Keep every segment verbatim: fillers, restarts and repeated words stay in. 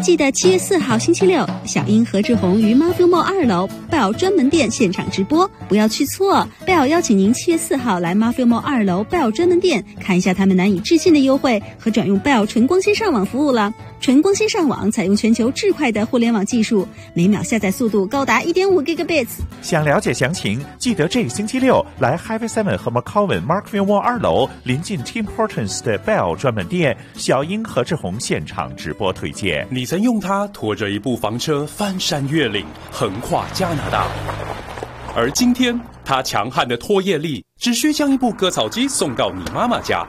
记得七月四号星期六，小英何志宏于 Marvel Mall 二楼 Bell 专门店现场直播，不要去错。Bell 邀请您七月四号来 Marvel Mall 二楼 Bell 专门店，看一下他们难以置信的优惠和转用 Bell 纯光纤上网服务了。纯光纤上网采用全球至快的互联网技术，每秒下载速度高达 一点五 gigabits。 想了解详情，记得这个星期六来 Highway seven 和 McCowan Markville Mall 二楼临近 Tim Hortons 的 Bell 专门店，小英何志宏现场直播推荐。 你曾用它拖着一部房车翻山越岭，横跨加拿大，而今天它强悍的拖曳力只需将一部割草机送到你妈妈家。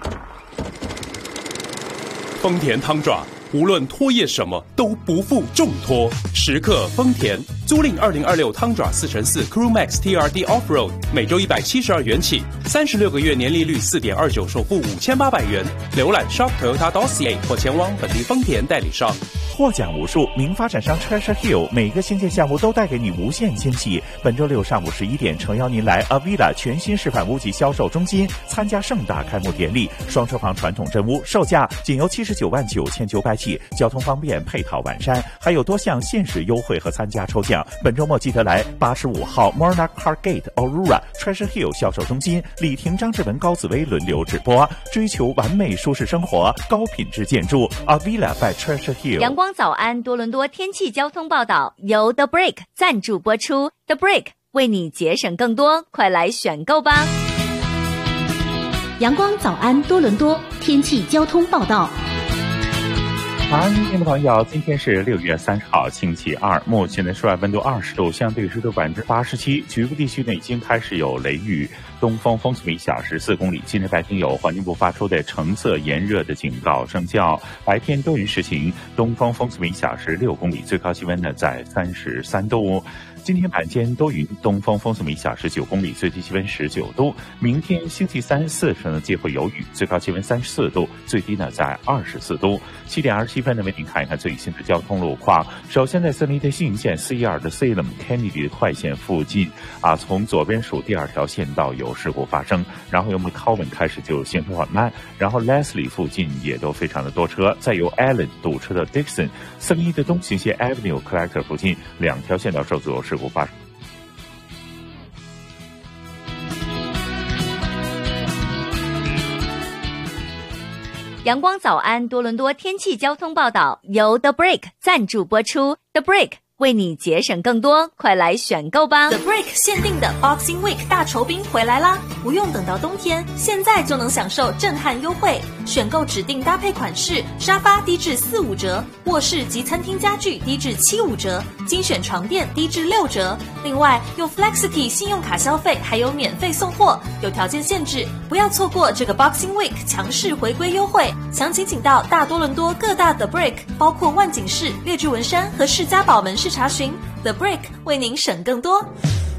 丰田汤爪无论拖曳什么都不负重拖，时刻丰田。租赁二零二六汤爪四乘四 Crew Max T R D Offroad， 每周一百七十二元起，三十六个月年利率 四点二九， 首付五千八百元。浏览 shop toyota dot c a 或前往本地丰田代理商。 获奖无数，名发展商 Treasure Hill 每个新建项目都带给你无限惊喜。本周六上午十一点，诚邀您来 Avila 全新示范屋及销售中心参加盛大开幕典礼。双车旁传统真屋售价仅由七十九万九千九百起，交通方便，配套完善，还有多项限时优惠和参加抽奖。本周末记得来八十五号 Monarch Park Gate Aurora Treasure Hill 销售中心，李婷、张志文、高紫薇轮流直播，追求完美舒适生活，高品质建筑 Avila by Treasure Hill。 阳光早安多伦多天气交通报道由 The Brick 赞助播出 ，The Brick 为你节省更多，快来选购吧！ 阳光早安多伦多天气交通报道。 早安，听众朋友，今天是六月三十号，星期二，目前的室外温度二十度，相对湿度百分之八十七，局部地区呢已经开始有雷雨，东风风速每小时四公里。今天白天有环境部发出的橙色炎热的警告生效，白天多云时晴，东风风速每小时六公里，最高气温呢在三十三度。今天晚间多云，东风风速每小时九公里，最低气温十九度。明天星期三、四呢皆会有雨，最高气温三十四度，最低呢在二十四度。七点二十七分呢，为您看一看最新的交通路况。首先在森林的新线 C 二 的 Salem Kennedy 快线附近啊，从左边数第二条线道有事故发生，然后由 McCowan 开始就行车缓慢，然后 Leslie 附近也都非常的多车，再由 Allen 堵车的 Dixon 森林的东行线 Avenue Collector 附近两条线道受阻有事故发生。 阳光早安多伦多天气交通报道由 The Brick 赞助播出 ，The Brick 为你节省更多，快来选购吧 ！The Brick 限定的 Boxing Week 大酬宾回来啦！不用等到冬天，现在就能享受震撼优惠。选购指定搭配款式，沙发低至四五折，卧室及餐厅家具低至七五折，精选床垫低至六折。另外，用 Flexity 信用卡消费还有免费送货，有条件限制，不要错过这个 Boxing Week 强势回归优惠。详情请到大多伦多各大 The Brick， 包括万景市、列治文山和士嘉堡门市查询。The Brick 为您省更多。